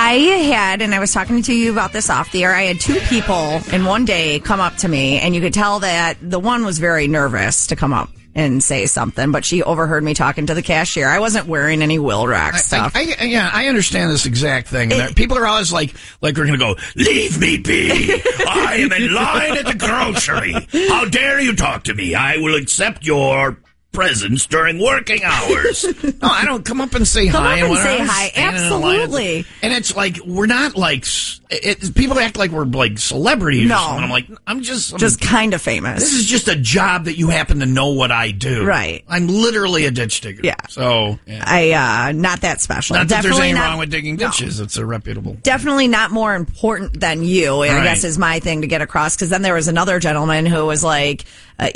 I was talking to you about this off the air, I had two people in one day come up to me, and you could tell that the one was very nervous to come up and say something, but she overheard me talking to the cashier. I wasn't wearing any Will Rock stuff. I understand this exact thing. People are always like we're going to go, leave me be. I am in line at the grocery. How dare you talk to me? I will accept your presence during working hours. No, I don't come up and say hi. Come up and say hi. Absolutely. And it's like, we're not like, people act like we're like celebrities. No. And I'm like, I'm just kind of famous. This is just a job that you happen to know what I do. Right. I'm literally a ditch digger. Yeah. So, not that special. Not that there's anything wrong with digging ditches. No. It's a reputable. Definitely not more important than you, I guess is my thing to get across. Because then there was another gentleman who was like,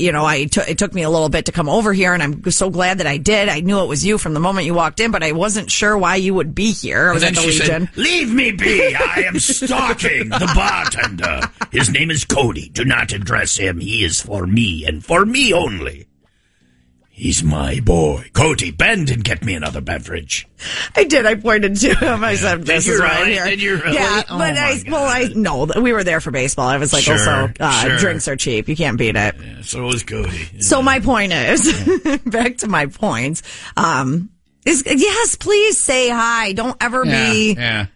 it took me a little bit to come over here, and I'm so glad that I did. I knew it was you from the moment you walked in, but I wasn't sure why you would be here. I was at the Legion. Said, leave me be. I am stalking the bartender. His name is Cody. Do not address him. He is for me and for me only. He's my boy. Cody, bend and get me another beverage. I did. I pointed to him. I said, this is right here. Did you really? Yeah, but we were there for baseball. I was like, sure. Drinks are cheap. You can't beat it. Yeah, so was Cody. Yeah. So my point is, back to my points, is yes, please say hi. Don't ever be... Yeah.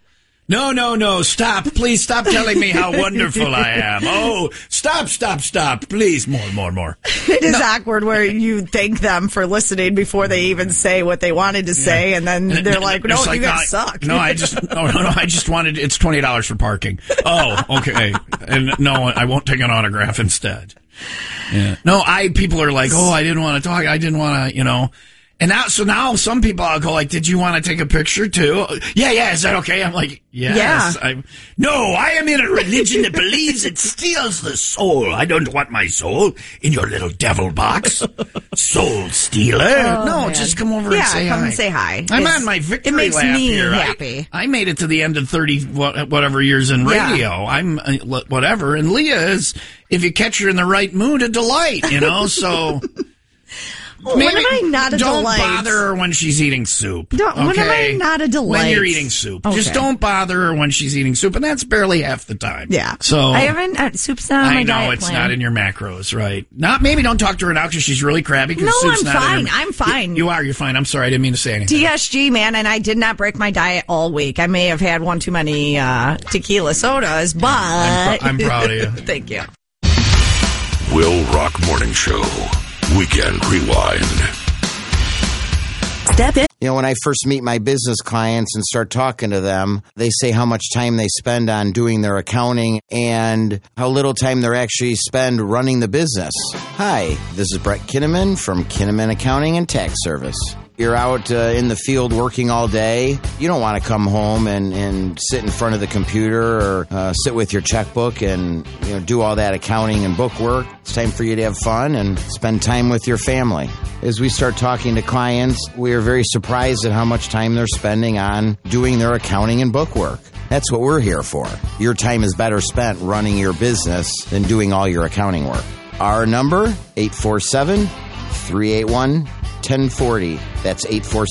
No. Stop. Please stop telling me how wonderful I am. Oh, stop. Please, more. It is awkward where you thank them for listening before they even say what they wanted to say, and then they're like, no, you guys suck. No, I just wanted, it's $20 for parking. Oh, okay. And no, I won't take an autograph instead. Yeah. No, people are like, I didn't want to talk. I didn't want to, And now some people I'll go like, did you want to take a picture too? Yeah, is that okay? I'm like, yes. Yeah. I am in a religion that believes it steals the soul. I don't want my soul in your little devil box. Soul stealer. Man. Just come over and say hi. Yeah, come and say hi. I'm on my victory lap here. It makes me happy. I made it to the end of 30 whatever years in radio. Yeah. I'm whatever. And Leah is, if you catch her in the right mood, a delight, so... When am I not a delight? Don't bother her when she's eating soup. When am I not a delight? When you're eating soup. Okay. Just don't bother her when she's eating soup, and that's barely half the time. Yeah. So I haven't, soup's not on my diet plan. I know, it's not in your macros, right? Maybe don't talk to her now because she's really crabby. No, soup's I'm not fine. I'm fine. You're fine. I'm sorry, I didn't mean to say anything. DSG, man, and I did not break my diet all week. I may have had one too many tequila sodas, but... I'm proud of you. Thank you. Will Rock Morning Show. Weekend Rewind. Step in. When I first meet my business clients and start talking to them, they say how much time they spend on doing their accounting and how little time they actually spend running the business. Hi, this is Brett Kinnaman from Kinnaman Accounting and Tax Service. You're out in the field working all day. You don't want to come home and sit in front of the computer or sit with your checkbook and do all that accounting and book work. It's time for you to have fun and spend time with your family. As we start talking to clients, we are very surprised at how much time they're spending on doing their accounting and book work. That's what we're here for. Your time is better spent running your business than doing all your accounting work. Our number, 847-381-1040. That's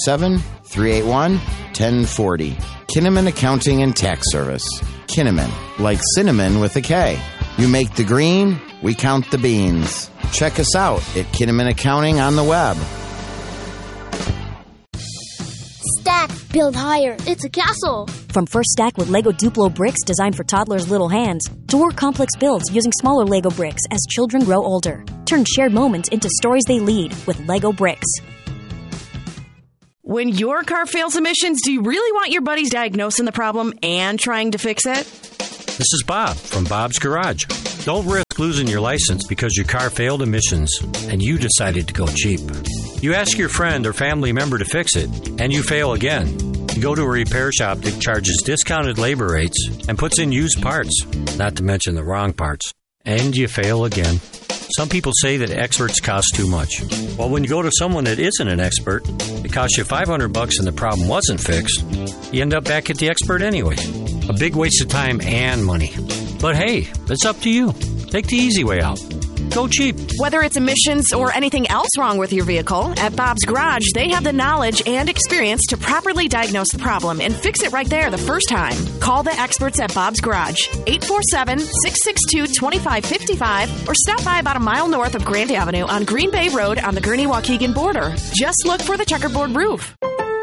847-381-1040. Kinnaman Accounting and Tax Service. Kinnaman, like cinnamon with a K. You make the green, we count the beans. Check us out at Kinnaman Accounting on the web. Stack, build higher. It's a castle. From First Stack with Lego Duplo bricks designed for toddlers' little hands, to more complex builds using smaller Lego bricks as children grow older. Turn shared moments into stories they lead with Lego bricks. When your car fails emissions, do you really want your buddies diagnosing the problem and trying to fix it? This is Bob from Bob's Garage. Don't risk losing your license because your car failed emissions and you decided to go cheap. You ask your friend or family member to fix it, and you fail again. You go to a repair shop that charges discounted labor rates and puts in used parts, not to mention the wrong parts, and you fail again. Some people say that experts cost too much. Well, when you go to someone that isn't an expert, it costs you $500 and the problem wasn't fixed, you end up back at the expert anyway. A big waste of time and money. But hey, it's up to you. Take the easy way out. Go cheap. Whether it's emissions or anything else wrong with your vehicle, at Bob's Garage, they have the knowledge and experience to properly diagnose the problem and fix it right there the first time. Call the experts at Bob's Garage, 847-662-2555, or stop by about a mile north of Grant Avenue on Green Bay Road on the Gurnee-Waukegan border. Just look for the checkerboard roof.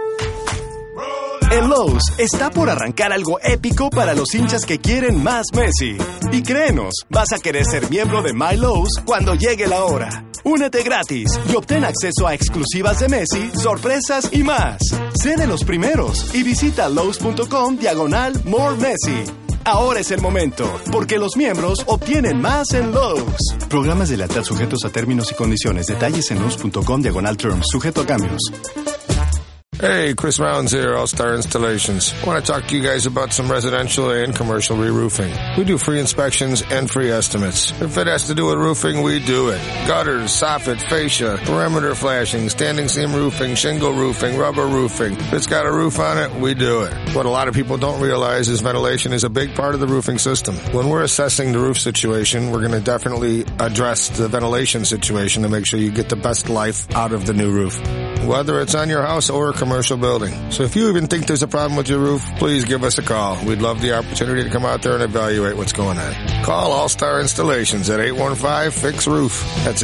En Lowe's está por arrancar algo épico para los hinchas que quieren más Messi. Y créenos, vas a querer ser miembro de My Lowe's cuando llegue la hora. Únete gratis y obtén acceso a exclusivas de Messi, sorpresas y más. Sé de los primeros y visita Lowe's.com/More Messi. Ahora es el momento, porque los miembros obtienen más en Lowe's. Programas de lealtad sujetos a términos y condiciones. Detalles en Lowe's.com/terms. Sujeto a cambios. Hey, Chris Rounds here, All-Star Installations. I want to talk to you guys about some residential and commercial re-roofing. We do free inspections and free estimates. If it has to do with roofing, we do it. Gutters, soffit, fascia, perimeter flashing, standing seam roofing, shingle roofing, rubber roofing. If it's got a roof on it, we do it. What a lot of people don't realize is ventilation is a big part of the roofing system. When we're assessing the roof situation, we're going to definitely address the ventilation situation to make sure you get the best life out of the new roof, whether it's on your house or a commercial building. So if you even think there's a problem with your roof, please give us a call. We'd love the opportunity to come out there and evaluate what's going on. Call All-Star Installations at 815-FIX-ROOF. That's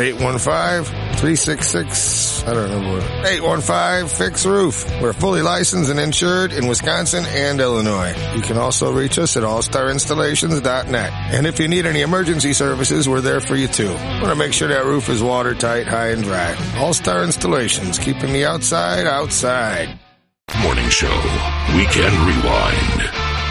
815-366, 815-FIX-ROOF. We're fully licensed and insured in Wisconsin and Illinois. You can also reach us at allstarinstallations.net. And if you need any emergency services, we're there for you too. We want to make sure that roof is watertight, high and dry. All-Star Installations, keeping the outside. Morning Show, Weekend Rewind.